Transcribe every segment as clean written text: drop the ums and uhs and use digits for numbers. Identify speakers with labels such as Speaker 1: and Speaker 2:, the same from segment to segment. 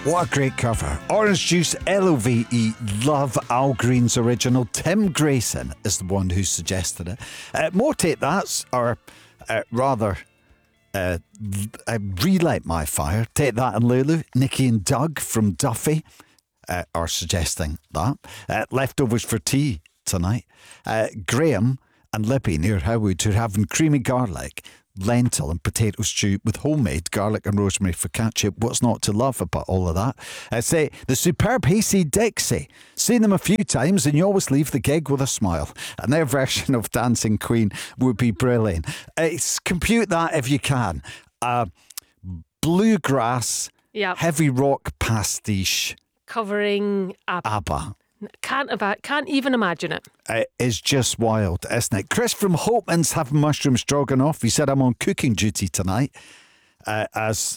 Speaker 1: What a great cover. Orange Juice, Love. Love Al Green's original. Tim Grayson is the one who suggested it. More Take That's, or rather, Relight My Fire. Take That and Lulu. Nikki and Doug from Duffy are suggesting that. Leftovers for tea tonight. Graham and Libby near Howwood are having creamy garlic, lentil and potato stew with homemade garlic and rosemary focaccia. What's not to love about all of that? Say the superb Hayseed Dixie. Seen them a few times and you always leave the gig with a smile. And their version of Dancing Queen would be brilliant. Compute that if you can. Bluegrass, heavy rock pastiche.
Speaker 2: Covering ABBA. Can't even imagine it.
Speaker 1: It is just wild, isn't it? Chris from Hopeman's having mushroom stroganoff. He said, I'm on cooking duty tonight as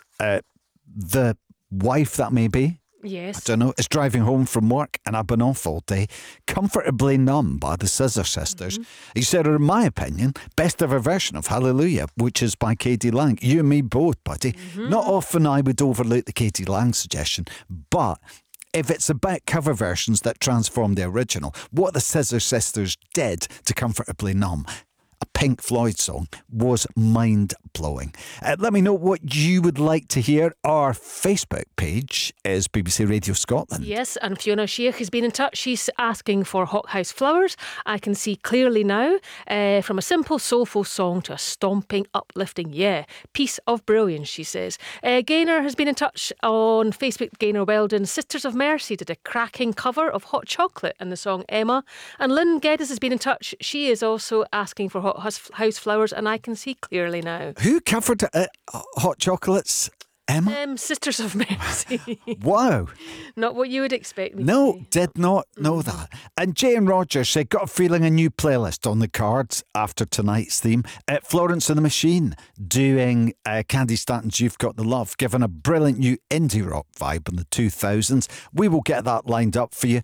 Speaker 1: the wife that may be.
Speaker 2: Yes.
Speaker 1: I don't know. Is driving home from work and I've been off all day. Comfortably Numb by the Scissor Sisters. He said, in my opinion, best ever version of Hallelujah, which is by Katie Lang. You and me both, buddy. Not often I would overlook the Katie Lang suggestion, but if it's about cover versions that transform the original, what the Scissor Sisters did to Comfortably Numb, a Pink Floyd song, was mind-blowing. Let me know what you would like to hear. Our Facebook page is BBC Radio Scotland.
Speaker 2: Yes, and Fiona Sheikh has been in touch. She's asking for Hothouse Flowers. I Can See Clearly Now. From a simple, soulful song to a stomping, uplifting, piece of brilliance, she says. Gaynor has been in touch on Facebook. Gaynor Weldon. Sisters of Mercy did a cracking cover of Hot Chocolate and the song Emma. And Lynn Geddes has been in touch. She is also asking for Hothouse Flowers and I Can See Clearly Now.
Speaker 1: Who covered Hot Chocolates? Emma?
Speaker 2: Sisters of Mercy.
Speaker 1: Wow.
Speaker 2: Not what you would expect me to say.
Speaker 1: Did not know that. And Jane Rogers said, got a feeling a new playlist on the cards after tonight's theme. Florence and the Machine doing Candy Stanton's You've Got the Love, giving a brilliant new indie rock vibe in the 2000s. We will get that lined up for you.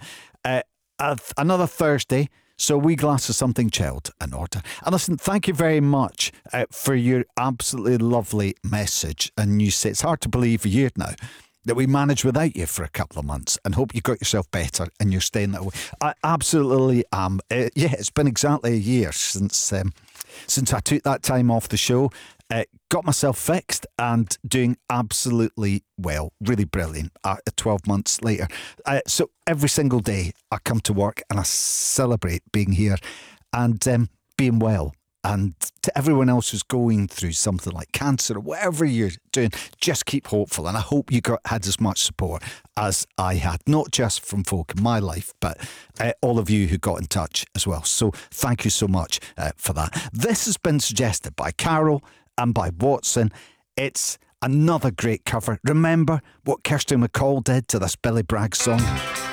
Speaker 1: Another Thursday. So a wee glass of something chilled in order. And listen, thank you very much for your absolutely lovely message. And you say it's hard to believe a year now that we managed without you for a couple of months, and hope you got yourself better and you're staying that way. I absolutely am. It's been exactly a year since I took that time off the show. Got myself fixed and doing absolutely well. Really brilliant 12 months later. So every single day I come to work and I celebrate being here and being well. And to everyone else who's going through something like cancer or whatever you're doing, just keep hopeful. And I hope you had as much support as I had, not just from folk in my life, but all of you who got in touch as well. So thank you so much for that. This has been suggested by Carol and by Watson. It's another great cover. Remember what Kirsty MacColl did to this Billy Bragg song?